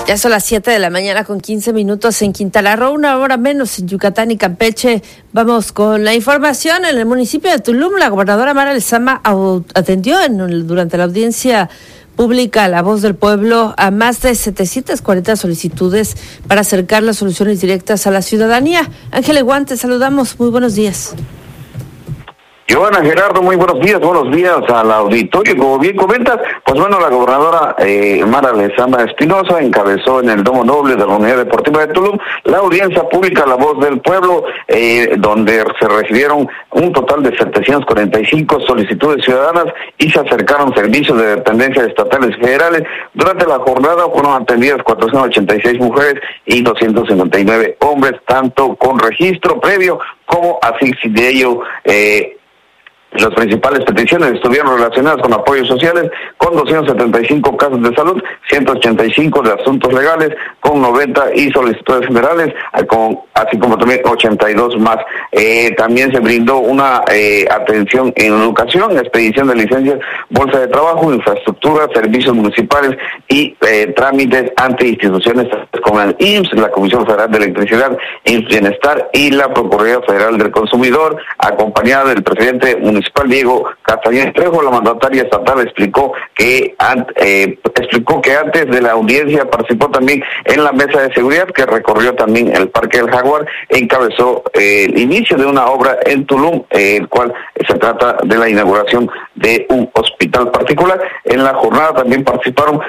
Ya son las 7 de la mañana con 15 minutos en Quintana Roo, una hora menos en Yucatán y Campeche. Vamos con la información. En el municipio de Tulum, la gobernadora Mara Lezama atendió durante la audiencia pública La Voz del Pueblo a más de 740 solicitudes para acercar las soluciones directas a la ciudadanía. Ángel Guante, saludamos. Muy buenos días. Joana, Gerardo, muy buenos días al auditorio. Como bien comentas, pues bueno, la gobernadora Mara Lezama Espinosa encabezó en el Domo Noble de la Unidad Deportiva de Tulum la audiencia pública La Voz del Pueblo, donde se recibieron un total de 745 solicitudes ciudadanas y se acercaron servicios de dependencias estatales y federales. Durante la jornada fueron atendidas 486 mujeres y 259 hombres, tanto con registro previo como así de ello. Las principales peticiones estuvieron relacionadas con apoyos sociales, con 275 casos de salud, 185 de asuntos legales, con 90 y solicitudes generales, así como también 82 más. También se brindó una atención en educación, expedición de licencias, bolsa de trabajo, infraestructura, servicios municipales y trámites ante instituciones como el IMSS, la Comisión Federal de Electricidad, IMSS Bienestar y la Procuraduría Federal del Consumidor, acompañada del presidente municipal Diego Castañeda Trejo. La mandataria estatal explicó que antes de la audiencia participó también en la mesa de seguridad que recorrió también el Parque del Jaguar, encabezó el inicio de una obra en Tulum, el cual se trata de la inauguración de un hospital particular. En la jornada también participaron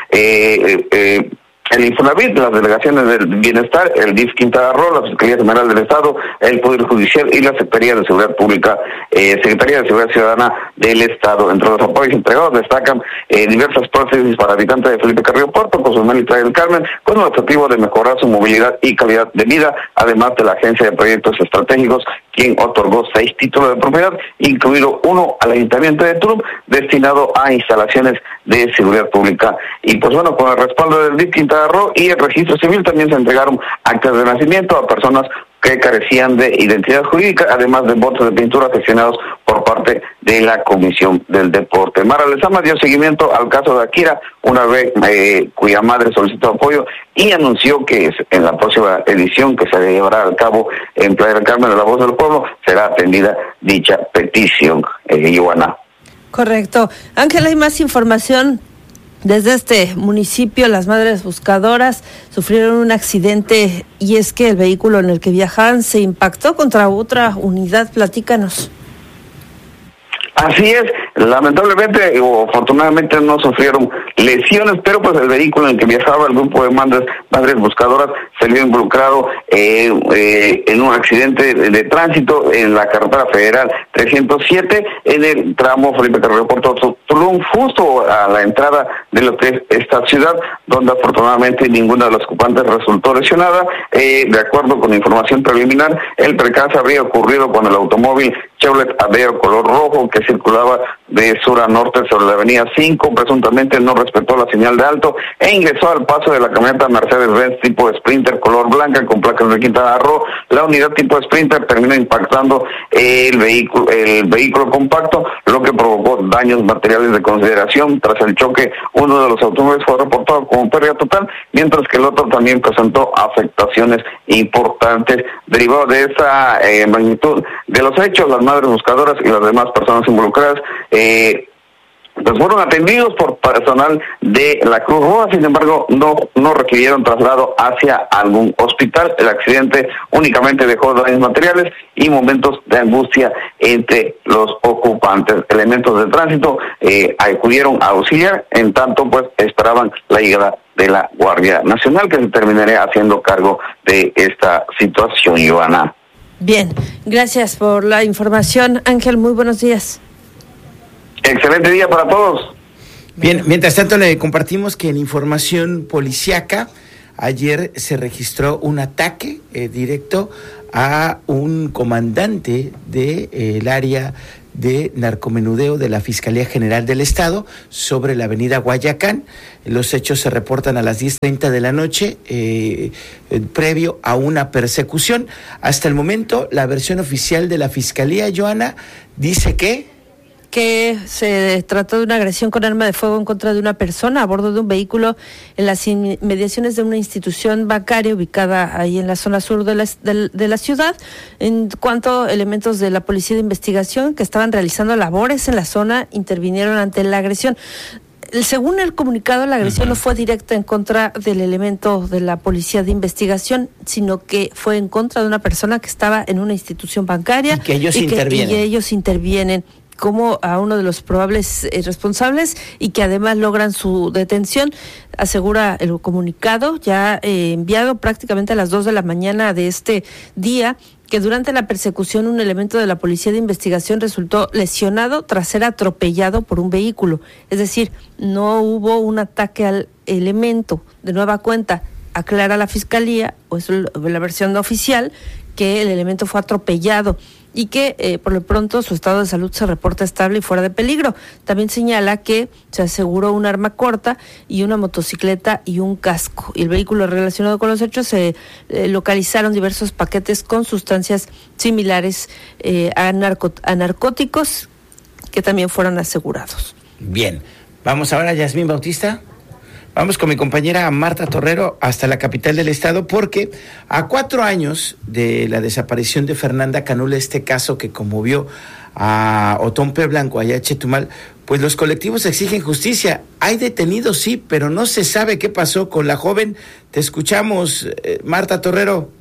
el Infonavit, las delegaciones del Bienestar, el DIF Quintana Roo, la Fiscalía General del Estado, el Poder Judicial y la Secretaría de Seguridad Pública, Secretaría de Seguridad Ciudadana del Estado. Entre los apoyos entregados destacan diversas prótesis para habitantes de Felipe Carrillo Puerto, Cozumel y Playa del Carmen, con el objetivo de mejorar su movilidad y calidad de vida, además de la Agencia de Proyectos Estratégicos, quien otorgó 6 títulos de propiedad, incluido uno al Ayuntamiento de Tulum, destinado a instalaciones de seguridad pública. Y pues bueno, con el respaldo del DIF Quintana Roo y el registro civil también se entregaron actas de nacimiento a personas que carecían de identidad jurídica, además de botes de pintura gestionados por parte de la Comisión del Deporte. Mara Lezama dio seguimiento al caso de Akira, una vez cuya madre solicitó apoyo y anunció que en la próxima edición que se llevará a cabo en Playa del Carmen de La Voz del Pueblo será atendida dicha petición. Joana. Correcto. Ángel, hay más información. Desde este municipio, las madres buscadoras sufrieron un accidente y es que el vehículo en el que viajaban se impactó contra otra unidad. Platícanos. Así es, lamentablemente o afortunadamente no sufrieron lesiones, pero pues el vehículo en el que viajaba el grupo de madres buscadoras se vio involucrado en un accidente de tránsito en la carretera federal 307 en el tramo Felipe Carrillo Puerto Tulum, justo a la entrada de lo que es esta ciudad, donde afortunadamente ninguna de las ocupantes resultó lesionada. De acuerdo con información preliminar, el percance habría ocurrido cuando el automóvil Chevrolet Aveo color rojo que circulaba de sur a norte sobre la avenida 5, presuntamente no respetó la señal de alto e ingresó al paso de la camioneta Mercedes-Benz tipo Sprinter color blanca con placas de Quintana Roo. La unidad tipo Sprinter terminó impactando el vehículo compacto, lo que provocó daños materiales de consideración. Tras el choque, uno de los automóviles fue reportado como pérdida total, mientras que el otro también presentó afectaciones importantes. Derivado de esa magnitud de los hechos, las madres buscadoras y las demás personas involucradas pues fueron atendidos por personal de la Cruz Roja. Sin embargo, no requirieron traslado hacia algún hospital. El accidente únicamente dejó daños materiales y momentos de angustia entre los ocupantes. Elementos de tránsito acudieron a auxiliar, en tanto pues esperaban la llegada de la Guardia Nacional, que se terminaría haciendo cargo de esta situación, Joana. Bien, gracias por la información, Ángel, muy buenos días. Excelente día para todos. Bien, mientras tanto le compartimos que en información policiaca, ayer se registró un ataque directo a un comandante del área de narcomenudeo de la Fiscalía General del Estado sobre la avenida Guayacán. Los hechos se reportan a las 10:30 de la noche, previo a una persecución. Hasta el momento, la versión oficial de la Fiscalía, Joana, dice que que se trató de una agresión con arma de fuego en contra de una persona a bordo de un vehículo en las inmediaciones de una institución bancaria ubicada ahí en la zona sur de la ciudad. En cuanto elementos de la Policía de Investigación que estaban realizando labores en la zona intervinieron ante la agresión. Según el comunicado, la agresión no fue directa en contra del elemento de la Policía de Investigación, sino que fue en contra de una persona que estaba en una institución bancaria. Y que ellos intervienen como a uno de los probables responsables y que además logran su detención, asegura el comunicado, ya enviado prácticamente a las 2 de la mañana de este día, que durante la persecución un elemento de la Policía de Investigación resultó lesionado tras ser atropellado por un vehículo. Es decir, no hubo un ataque al elemento. De nueva cuenta, aclara la Fiscalía, o es la versión oficial, que el elemento fue atropellado y que por lo pronto su estado de salud se reporta estable y fuera de peligro. También señala que se aseguró un arma corta y una motocicleta y un casco. Y el vehículo relacionado con los hechos se localizaron diversos paquetes con sustancias similares a narcóticos que también fueron asegurados. Bien, vamos ahora a Yasmín Bautista. Vamos con mi compañera Marta Torrero hasta la capital del estado, porque a 4 años de la desaparición de Fernanda Canula, este caso que conmovió a Otompe Blanco, allá en Chetumal, pues los colectivos exigen justicia. Hay detenidos, sí, pero no se sabe qué pasó con la joven. Te escuchamos, Marta Torrero.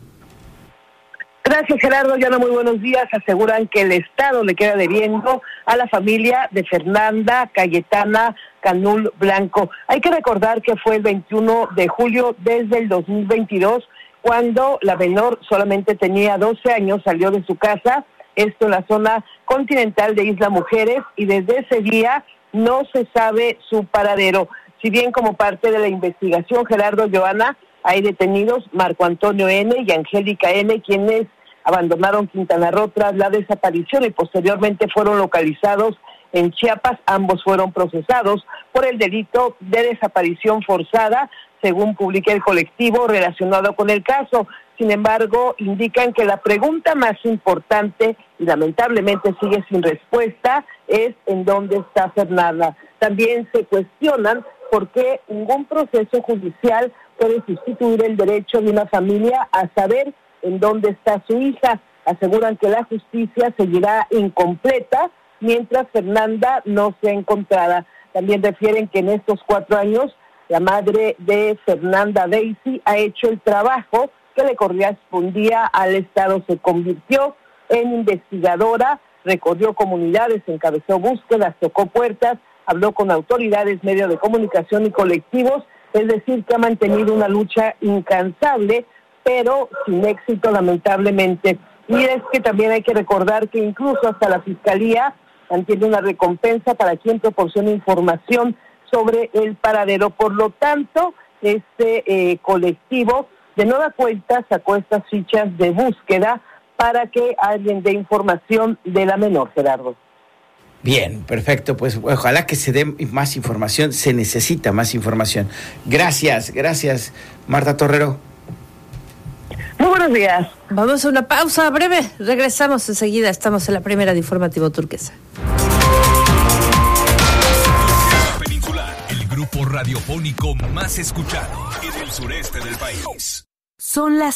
Gracias, Gerardo. Yana, muy buenos días. Aseguran que el Estado le queda debiendo a la familia de Fernanda Cayetana Canul Blanco. Hay que recordar que fue el 21 de julio desde el 2022, cuando la menor solamente tenía 12 años, salió de su casa, esto en la zona continental de Isla Mujeres, y desde ese día no se sabe su paradero. Si bien como parte de la investigación, Gerardo, Joana, hay detenidos Marco Antonio N. y Angélica N., quienes abandonaron Quintana Roo tras la desaparición y posteriormente fueron localizados en Chiapas. Ambos fueron procesados por el delito de desaparición forzada, según publica el colectivo relacionado con el caso. Sin embargo, indican que la pregunta más importante, y lamentablemente sigue sin respuesta, es ¿en dónde está Fernanda? También se cuestionan por qué ningún proceso judicial puede sustituir el derecho de una familia a saber en dónde está su hija. Aseguran que la justicia seguirá incompleta mientras Fernanda no sea encontrada. También refieren que en estos 4 años la madre de Fernanda, Daisy, ha hecho el trabajo que le correspondía al Estado. Se convirtió en investigadora, recorrió comunidades, encabezó búsquedas, tocó puertas, habló con autoridades, medios de comunicación y colectivos, es decir, que ha mantenido una lucha incansable, pero sin éxito, lamentablemente. Y es que también hay que recordar que incluso hasta la Fiscalía mantiene una recompensa para quien proporcione información sobre el paradero. Por lo tanto, este colectivo de nueva cuenta sacó estas fichas de búsqueda para que alguien dé información de la menor, Gerardo. Bien, perfecto, pues ojalá que se dé más información, se necesita más información. Gracias, Marta Torrero. Muy buenos días. Vamos a una pausa breve, regresamos enseguida, estamos en la primera de Informativo Turquesa. Peninsular, el grupo radiofónico más escuchado en el sureste del país. Son las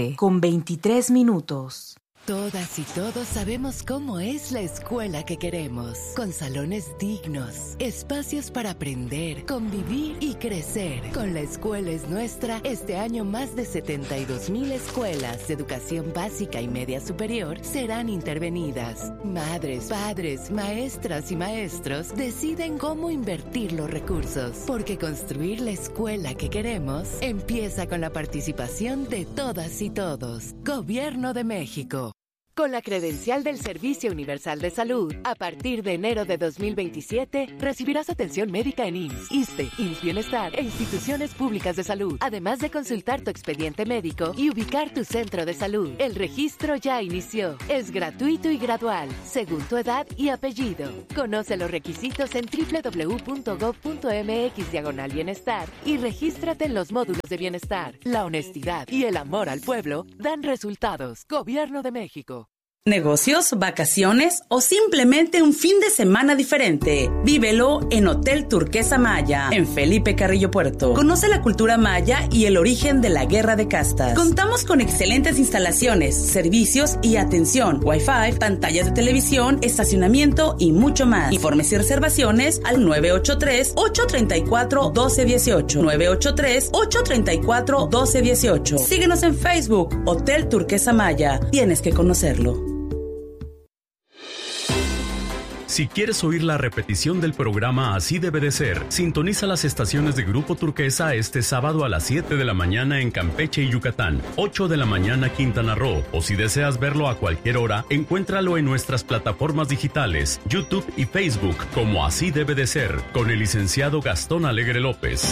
7:23. Todas y todos sabemos cómo es la escuela que queremos, con salones dignos, espacios para aprender, convivir y crecer. Con La Escuela es Nuestra, este año más de 72,000 escuelas de educación básica y media superior serán intervenidas. Madres, padres, maestras y maestros deciden cómo invertir los recursos, porque construir la escuela que queremos empieza con la participación de todas y todos. Gobierno de México. Con la credencial del Servicio Universal de Salud, a partir de enero de 2027, recibirás atención médica en IMSS, ISSSTE, IMSS Bienestar e instituciones públicas de salud, además de consultar tu expediente médico y ubicar tu centro de salud. El registro ya inició. Es gratuito y gradual, según tu edad y apellido. Conoce los requisitos en www.gov.mx/bienestar y regístrate en los módulos de bienestar. La honestidad y el amor al pueblo dan resultados. Gobierno de México. Negocios, vacaciones o simplemente un fin de semana diferente. Vívelo en Hotel Turquesa Maya, en Felipe Carrillo Puerto. Conoce la cultura maya y el origen de la guerra de castas. Contamos con excelentes instalaciones, servicios y atención, Wi-Fi, pantallas de televisión, estacionamiento y mucho más. Informes y reservaciones al 983-834-1218. 983-834-1218. Síguenos en Facebook, Hotel Turquesa Maya. Tienes que conocerlo. Si quieres oír la repetición del programa Así Debe de Ser, sintoniza las estaciones de Grupo Turquesa este sábado a las 7 de la mañana en Campeche y Yucatán, 8 de la mañana Quintana Roo, o si deseas verlo a cualquier hora, encuéntralo en nuestras plataformas digitales, YouTube y Facebook, como Así Debe de Ser, con el licenciado Gastón Alegre López.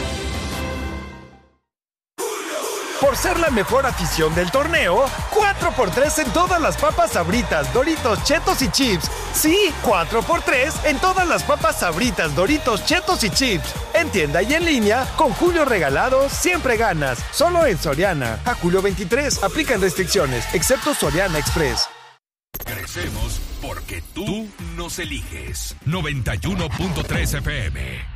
Por ser la mejor afición del torneo, 4x3 en todas las papas Sabritas, Doritos, Chetos y Chips. Sí, 4x3 en todas las papas Sabritas, Doritos, Chetos y Chips. En tienda y en línea, con Julio Regalado, siempre ganas. Solo en Soriana. A julio 23, aplican restricciones, excepto Soriana Express. Crecemos porque tú nos eliges. 91.3 FM.